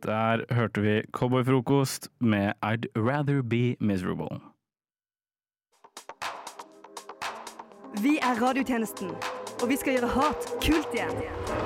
Der hørte vi Cowboyfrokost med I'd Rather Be Miserable. Vi er radiotjenesten, og vi skal gjøre hat kult igjen.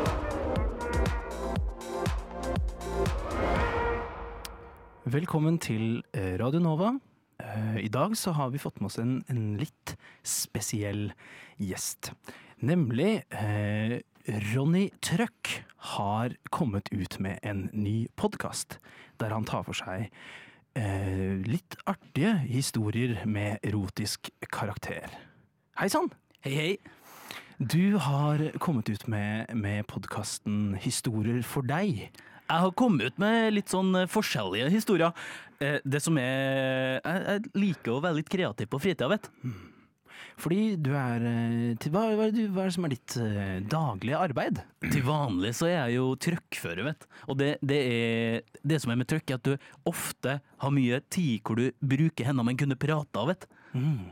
Velkommen til Radio Nova. I dag så har vi fått med oss en litt spesiell gjest. Nemlig Ronny Trøkk har kommet ut med en ny podcast der han tar for seg litt artige historier med erotisk karakter. Hei sann! Hei, hei. Du har kommet ut med podcasten Historier for deg. Jeg har kommet ut med litt sånn forskjellige historier. Det som jeg liker å være litt kreativ på fritida, vet. Fordi du hva er det som er ditt daglige arbeid? Til vanlig så er jeg jo trøkkfører, vet. Og det som er med trøkk er at du ofte har mye tid hvor du bruker hendene, men kunne prate av, vet.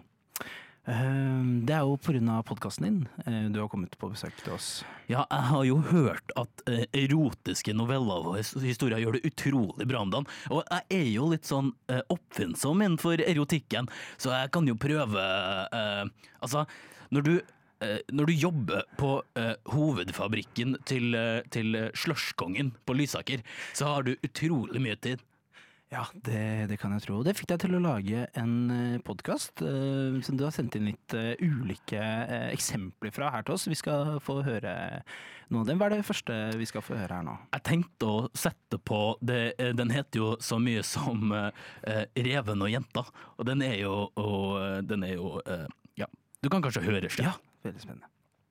Det er jo på grunn av podcasten din du har kommet på besøk til oss. Ja, jeg har jo hørt at erotiske noveller og historier gjør det utrolig bra om dagen. Og jeg er jo litt sånn oppfinnsom innenfor erotikken, så jeg kan jo prøve altså, når du jobber på hovedfabrikken til Slushkongen på Lysaker, så har du utrolig mye tid. Ja, det kan jeg tro. Det fikk deg til å lage en podcast som du har sendt inn litt ulike eksempler fra her til oss. Vi skal få høre noe av dem. Hva er det første vi skal få høre her nå? Jeg tenkte å sette på, den heter jo så mye som Reven og jenta, og den er jo, ja, du kan kanskje høre slik. Ja, veldig spennende.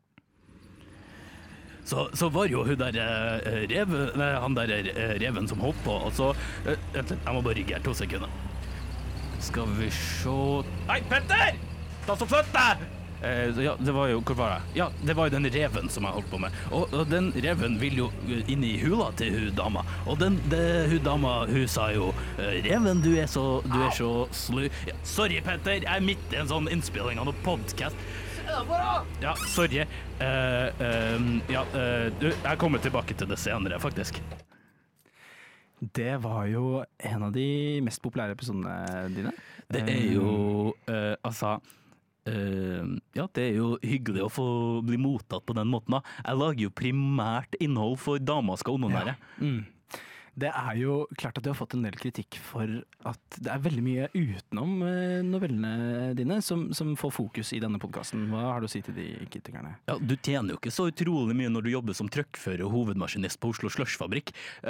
Så var jo hun der han der reven som holdt på, og så jeg må bare rygge her 2 sekunder. Skal vi se. Hei, Petter! Ta så flytt deg! Ja, det var jo, hvor var det? Ja, det var jo den reven som jeg holdt på med. Og den reven vil jo inn i hula til hun dama. Og hun dama, hun sa jo, reven, du er så slu. Ja, sorry, Petter, jeg er midt i en sånn innspilling av noen podcast. Ja, sorry. Jeg kommer tilbake til det senere, faktisk. Det var jo en av de mest populære episodene dine. Det er jo, ja, det er jo hyggelig å få bli mottatt på den måten da. Jeg lager jo primært innhold for damer skal onanere. Ja. Det er jo klart at du har fått en del kritikk for at det er veldig mye utenom novellene dine som får fokus i denne podcasten. Hva har du å si til de kritikerne? Ja, du tjener jo ikke så utrolig mye når du jobber som trøkkfører og hovedmaskinist på Oslo Slushfabrikk.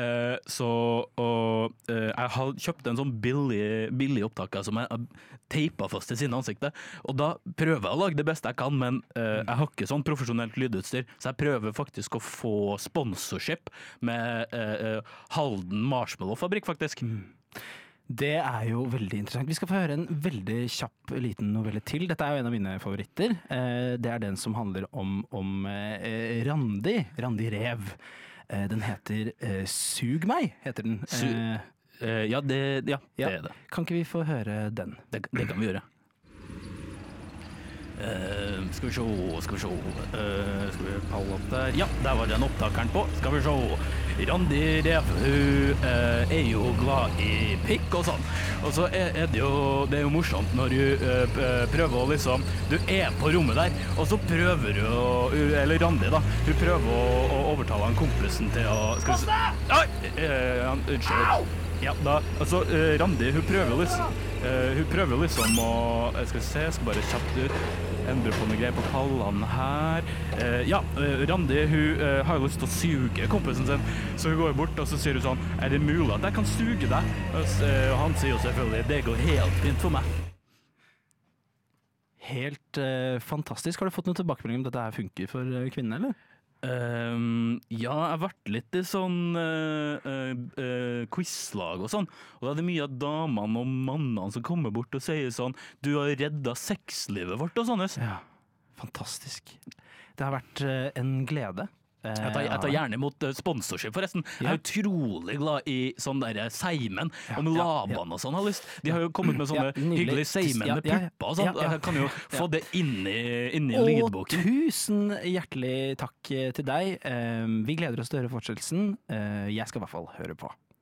Jeg har kjøpt en sånn billig opptaker som jeg teipet fast til sine ansiktet. Og da prøver jeg å lage det beste jeg kan, men jeg har ikke sånn profesjonelt lydutstyr, så jeg prøver faktisk å få sponsorship med Halden Marshmallow-fabrikk, faktisk. Det er jo veldig interessant. Vi skal få høre en veldig kjapp liten novelle til. Dette er jo en av mine favoritter. Det er den som handler om Randi Rev. Den heter Sug meg, heter den. Ja, det er det. Kan ikke vi få høre den? Det kan vi gjøre. Skal vi se skal vi palle opp der. Ja, der var den opptakeren på. Skal vi se. Randi Rev, hun er jo glad i pikk og sånn. Og så er det jo morsomt når du prøver å liksom, du er på rommet der, og så prøver du eller Randi da, hun prøver å overtale han kompisen til å unnskyld. Ja, da, altså Randi, hun prøver liksom å, jeg skal bare kjapt endre på noe greier på tallene her. Ja, Randi, hun har jo lyst til å suge kompisen sin, så hun går bort og så sier hun sånn, er det mulig at jeg kan suge deg? Og han sier jo selvfølgelig, det går helt fint for meg. Helt fantastisk. Har du fått noen tilbakemelding om dette her funker for kvinner, eller? Ja, jeg har vært litt i sånn quizlag og sånn, og da er det mye av damene og mannene som kommer bort og sier sånn, du har reddet sexlivet vårt og sånn. Ja, fantastisk. Det har vært en glede. Jeg tar gjerne imot sponsorship forresten. Jeg er utrolig glad i sånn der Seimen og Laban og sånn har lyst. De har jo kommet med sånne hyggelige Seimen med pupper og sånn. Jeg kan jo få det inn i lydboken. Og tusen hjertelig takk til deg. Vi gleder oss til å høre fortsettelsen. Jeg skal i hvert fall høre på.